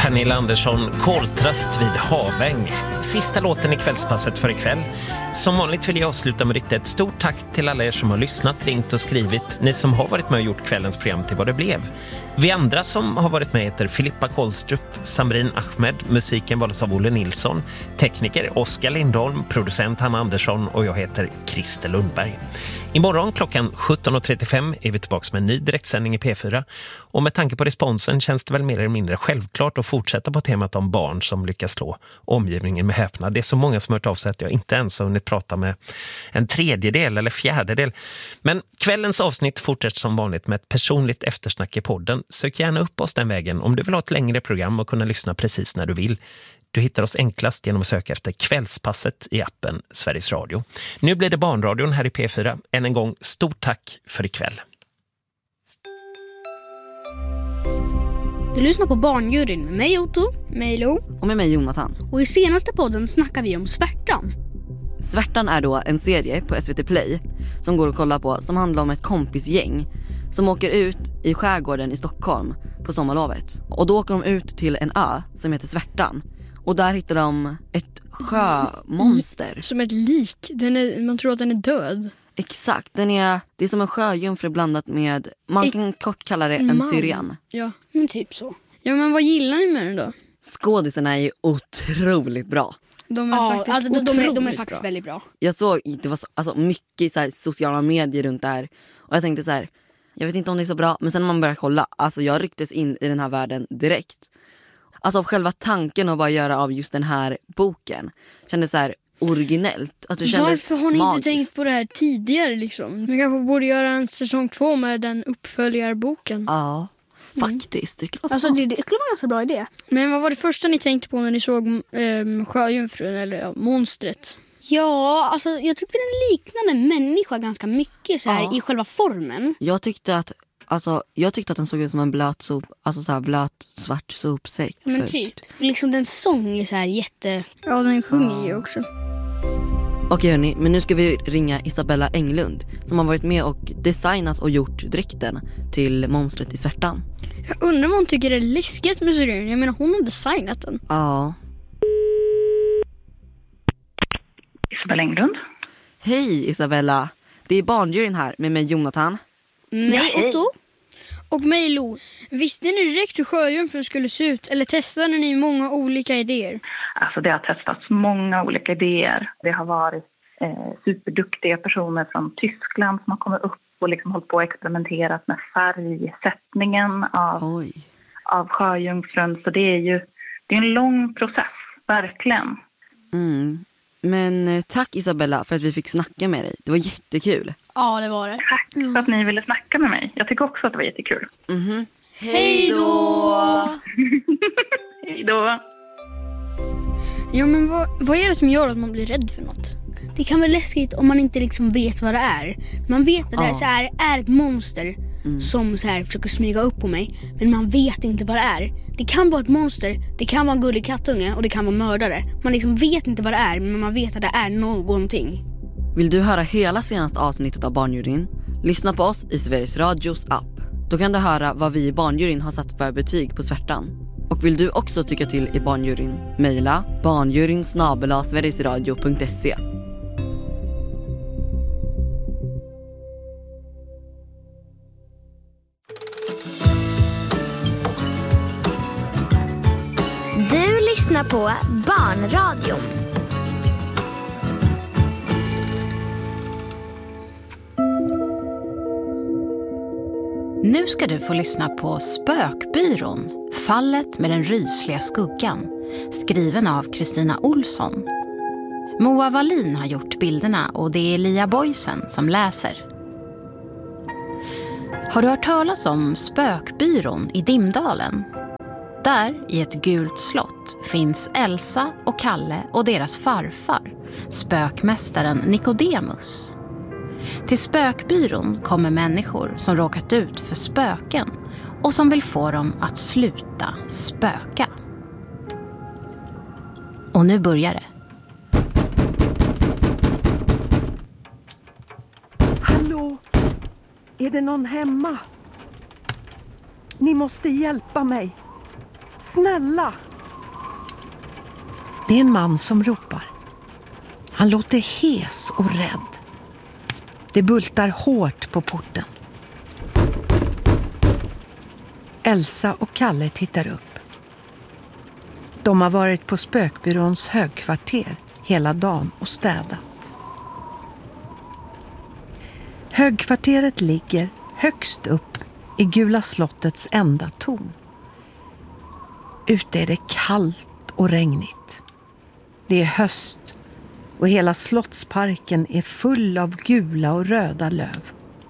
Pernilla Andersson, Koltrast vid Haväng. Sista låten i kvällspasset för ikväll. Som vanligt vill jag avsluta med riktigt ett stort tack till alla er som har lyssnat, ringt och skrivit. Ni som har varit med och gjort kvällens program till vad det blev. Vi andra som har varit med heter Filippa Kolstrup, Samrin Ahmed, musiken valdes av Olle Nilsson, tekniker Oskar Lindholm, producent Hanna Andersson och jag heter Christer Lundberg. Imorgon klockan 17.35 är vi tillbaka med en ny direktsändning i P4 och med tanke på responsen känns det väl mer eller mindre självklart att fortsätta på temat om barn som lyckas slå omgivningen med häpnad. Det är så många som har hört av sig att jag inte ens har hunnit prata med en tredjedel eller fjärdedel. Men kvällens avsnitt fortsätter som vanligt med ett personligt eftersnack i podden. Sök gärna upp oss den vägen om du vill ha ett längre program och kunna lyssna precis när du vill. Du hittar oss enklast genom att söka efter Kvällspasset i appen Sveriges Radio. Nu blir det Barnradion här i P4. Än en gång, stort tack för ikväll. Du lyssnar på Barnjuryn med mig Otto, mig Lo och med mig Jonathan. Och i senaste podden snackar vi om Svärtan. Svärtan är då en serie på SVT Play som går att kolla på, som handlar om ett kompisgäng som åker ut i skärgården i Stockholm på sommarlovet. Och då åker de ut till en ö som heter Svärtan. Och där hittar de ett sjömonster. Som ett lik. Man tror att den är död. Exakt, det är som en sjöjungfru blandat med, man kan kort kalla det en syren. Ja, typ så. Ja, men vad gillar ni med den då? Skådisarna är ju otroligt bra. De är faktiskt de är faktiskt väldigt bra. Jag såg, det var så mycket så här, sociala medier runt där. Och jag tänkte så här, jag vet inte om det är så bra. Men sen när man börjar kolla, alltså jag rycktes in i den här världen direkt. Alltså av själva tanken att bara göra av just den här boken kändes så här originellt. Att det kändes varför har ni magiskt. Inte tänkt på det här tidigare liksom? Man kanske borde göra en säsong 2 med den uppföljarboken. Ja, faktiskt. Det skulle vara alltså det skulle vara en så bra idé. Men vad var det första ni tänkte på när ni såg sjöjungfrun eller monstret? Ja, alltså jag tyckte den liknade en människa ganska mycket så här, i själva formen. Jag tyckte att den såg ut som en blöt svart sopsäck. Men först. typ, liksom den sång är så här jätte... Ja, den sjunger ju också. Okej hörni, men nu ska vi ringa Isabella Englund som har varit med och designat och gjort dräkten till monstret i Svärtan. Jag undrar vad hon tycker är läskigast med serien. Jag menar, hon har designat den. Ja. Isabella Englund. Hej Isabella, det är Barnjuryn här med mig Jonathan. Mig Otto. Och mig Lo. Visste ni direkt hur sjöjungfrun skulle se ut? Eller testade ni många olika idéer? Alltså det har testats många olika idéer. Det har varit superduktiga personer från Tyskland som har kommit upp och liksom hållit på och experimenterat med färgsättningen av sjöjungfrun. Så det är en lång process, verkligen. Mm. Men tack Isabella för att vi fick snacka med dig. Det var jättekul. Ja, det var det. Tack för att ni ville snacka med mig. Jag tycker också att det var jättekul. Mm-hmm. Hej då! Hej då! Ja, men vad är det som gör att man blir rädd för något? Det kan vara läskigt om man inte liksom vet vad det är. Man vet att det så här är ett monster som så här försöker smyga upp på mig. Men man vet inte vad det är. Det kan vara ett monster, det kan vara en gullig kattunge och det kan vara mördare. Man liksom vet inte vad det är, men man vet att det är någonting. Vill du höra hela senaste avsnittet av Barnjuryn? Lyssna på oss i Sveriges Radios app. Då kan du höra vad vi i Barnjuryn har satt för betyg på Svärtan. Och vill du också tycka till i Barnjuryn? Mejla barnjuryn@sverigesradio.se. Du lyssnar på Barnradion. Nu ska du få lyssna på Spökbyrån, fallet med den rysliga skuggan, skriven av Kristina Olsson. Moa Wallin har gjort bilderna och det är Lia Boysen som läser. Har du hört talas om Spökbyrån i Dimdalen? Där, i ett gult slott, finns Elsa och Kalle och deras farfar, spökmästaren Nikodemus. Till Spökbyrån kommer människor som råkat ut för spöken och som vill få dem att sluta spöka. Och nu börjar det. Hallå? Är det någon hemma? Ni måste hjälpa mig. Snälla! Det är en man som ropar. Han låter hes och rädd. Det bultar hårt på porten. Elsa och Kalle tittar upp. De har varit på spökbyråns högkvarter hela dagen och städat. Högkvarteret ligger högst upp i Gula slottets enda torn. Ute är det kallt och regnigt. Det är höst och hela slottsparken är full av gula och röda löv.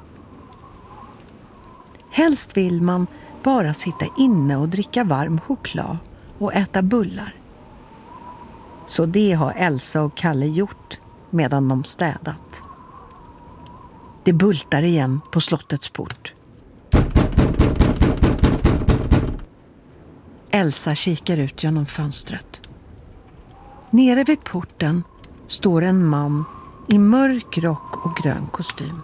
Helst vill man bara sitta inne och dricka varm choklad och äta bullar. Så det har Elsa och Kalle gjort medan de städat. Det bultar igen på slottets port. Elsa kikar ut genom fönstret. Nere vid porten står en man i mörk rock och grön kostym.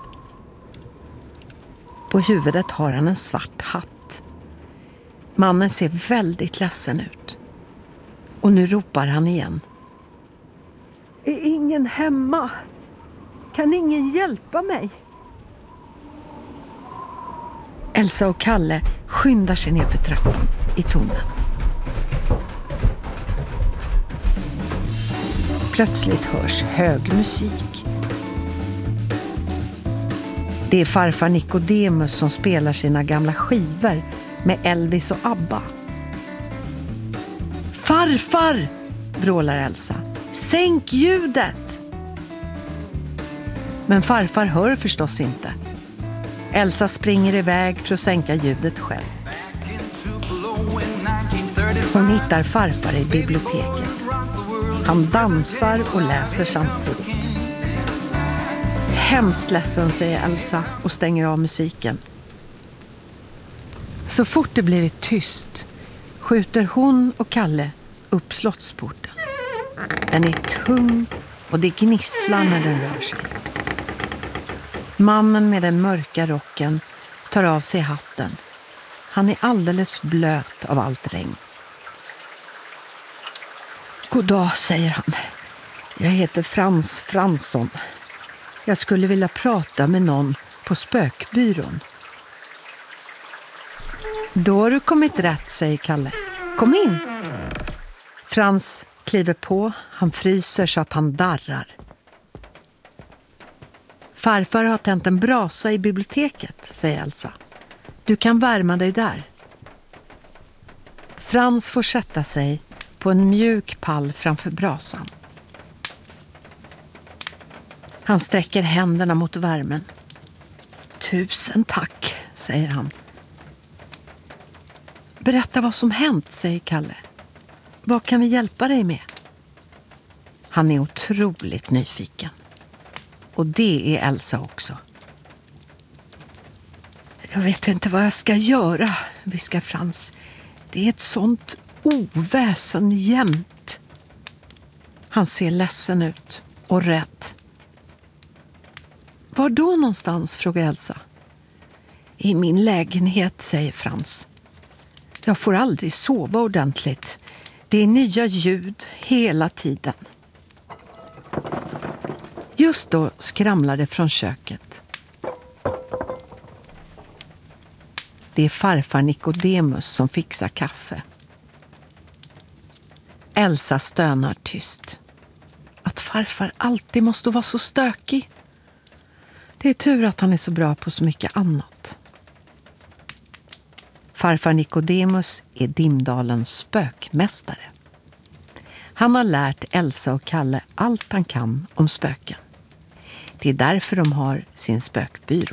På huvudet har han en svart hatt. Mannen ser väldigt ledsen ut. Och nu ropar han igen. Är ingen hemma? Kan ingen hjälpa mig? Elsa och Kalle skyndar sig ner för trappan i tornet. Plötsligt hörs hög musik. Det är farfar Nikodemus som spelar sina gamla skivor med Elvis och Abba. Farfar! Vrålar Elsa. Sänk ljudet! Men farfar hör förstås inte. Elsa springer iväg för att sänka ljudet själv. Hon hittar farfar i biblioteket. Han dansar och läser samtidigt. Hemskt ledsen, säger Elsa och stänger av musiken. Så fort det blivit tyst skjuter hon och Kalle upp slottsporten. Den är tung och det gnisslar när den rör sig. Mannen med den mörka rocken tar av sig hatten. Han är alldeles blöt av allt regn. God dag, säger han. Jag heter Frans Fransson. Jag skulle vilja prata med någon på spökbyrån. Då har du kommit rätt, säger Kalle. Kom in. Frans kliver på. Han fryser så att han darrar. Farfar har tänt en brasa i biblioteket, säger Elsa. Du kan värma dig där. Frans får sätta sig på en mjuk pall framför brasan. Han sträcker händerna mot värmen. Tusen tack, säger han. Berätta vad som hänt, säger Kalle. Vad kan vi hjälpa dig med? Han är otroligt nyfiken. Och det är Elsa också. Jag vet inte vad jag ska göra, viskar Frans. Det är ett sånt oväsen jämt. Han ser ledsen ut och rädd. Var då någonstans, frågar Elsa. I min lägenhet, säger Frans. Jag får aldrig sova ordentligt. Det är nya ljud hela tiden. Just då skramlar det från köket. Det är farfar Nikodemus som fixar kaffe. Elsa stönar tyst. Att farfar alltid måste vara så stökig. Det är tur att han är så bra på så mycket annat. Farfar Nikodemus är Dimdalens spökmästare. Han har lärt Elsa och Kalle allt han kan om spöken. Det är därför de har sin spökbyrå.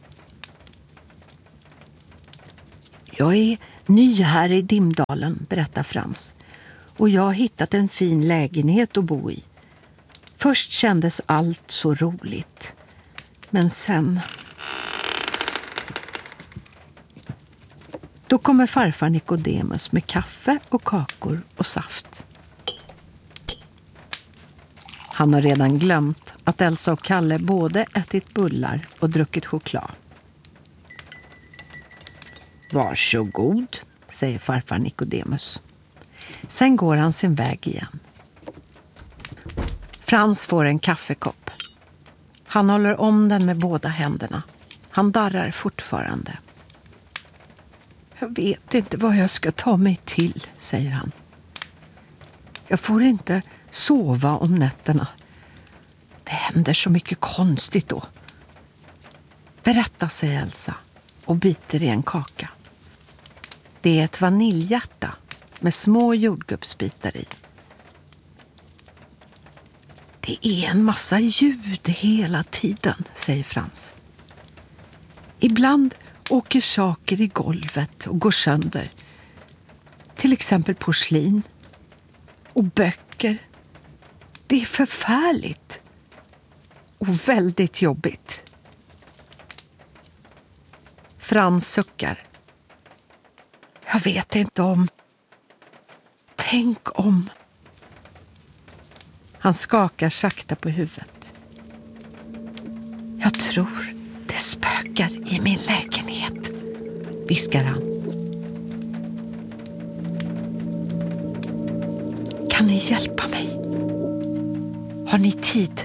Jag är ny här i Dimdalen, berättar Frans. Och jag har hittat en fin lägenhet att bo i. Först kändes allt så roligt. Men sen... Då kommer farfar Nikodemus med kaffe och kakor och saft. Han har redan glömt att Elsa och Kalle både ätit bullar och druckit choklad. Varsågod, säger farfar Nikodemus. Sen går han sin väg igen. Frans får en kaffekopp. Han håller om den med båda händerna. Han darrar fortfarande. Jag vet inte vad jag ska ta mig till, säger han. Jag får inte sova om nätterna. Det händer så mycket konstigt då. Berätta, säger Elsa och biter i en kaka. Det är ett vaniljhjärta med små jordgubbsbitar i. Det är en massa ljud hela tiden, säger Frans. Ibland åker saker i golvet och går sönder. Till exempel porslin och böcker. Det är förfärligt och väldigt jobbigt. Frans suckar. Jag vet inte om. Tänk om. Han skakar sakta på huvudet. Jag tror det spökar i min lägenhet, viskar han. Kan ni hjälpa mig? Har ni tid?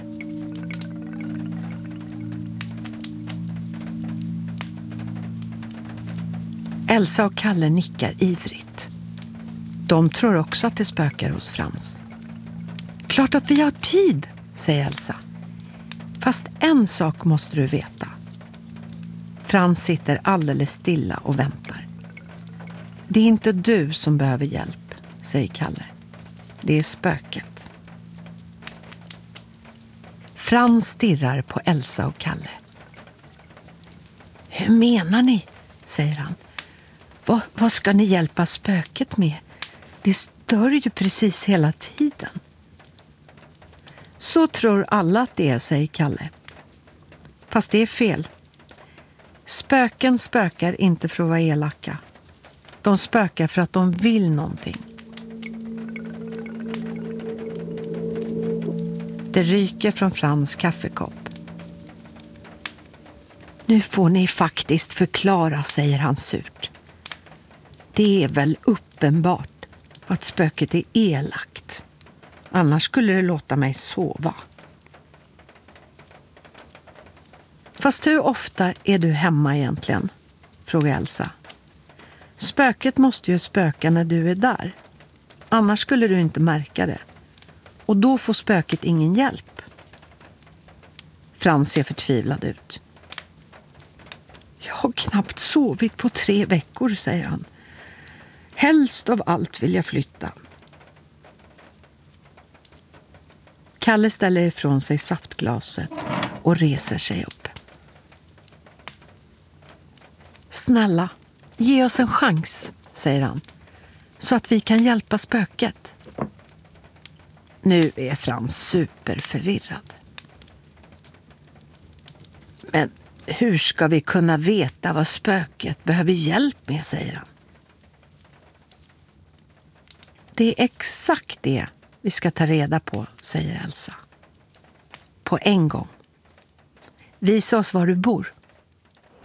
Elsa och Kalle nickar ivrigt. De tror också att det spökar hos Frans. Klart att vi har tid, säger Elsa. Fast en sak måste du veta. Frans sitter alldeles stilla och väntar. Det är inte du som behöver hjälp, säger Kalle. Det är spöket. Frans stirrar på Elsa och Kalle. Hur menar ni, säger han. Vad ska ni hjälpa spöket med? Det stör ju precis hela tiden. Så tror alla att det är, säger Kalle. Fast det är fel. Spöken spökar inte för att vara elaka. De spökar för att de vill någonting. Det ryker från Frans kaffekopp. Nu får ni faktiskt förklara, säger han surt. Det är väl uppenbart att spöket är elakt. Annars skulle det låta mig sova. Fast hur ofta är du hemma egentligen? Frågar Elsa. Spöket måste ju spöka när du är där. Annars skulle du inte märka det. Och då får spöket ingen hjälp. Frans ser förtvivlad ut. Jag har knappt sovit på 3 veckor, säger han. Helst av allt vill jag flytta. Kalle ställer ifrån sig saftglaset och reser sig upp. Snälla, ge oss en chans, säger han. Så att vi kan hjälpa spöket. Nu är Frans superförvirrad. Men hur ska vi kunna veta vad spöket behöver hjälp med, säger han. Det är exakt det vi ska ta reda på, säger Elsa. På en gång. Visa oss var du bor.